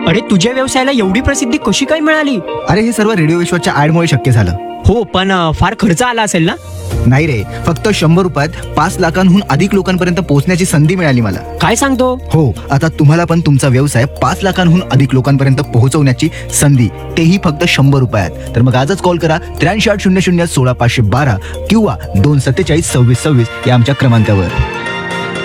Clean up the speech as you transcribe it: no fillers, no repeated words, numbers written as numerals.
अरे तुझ्या व्यवसायाला एवढी प्रसिद्धी कशी काय मिळाली? अरे हे सर्व रेडिओ विश्वाच्या ऍडमुळे शक्य झालं. हो पण फार खर्च आला असेल ना? नाही रे, फक्त 100 रुपयात 5 लाखांहून अधिक लोकांपर्यंत पोहोचण्याची संधी मिळाली मला. काय सांगतो? हो, आता तुम्हाला पण तुमचा व्यवसाय 5 लाखांहून अधिक लोकांपर्यंत पोहोचवण्याची संधी, तेही फक्त 100 रुपयात. तर मग आजच कॉल करा 83 800 16 512 किंवा 247 26 26 या आमच्या क्रमांकावर.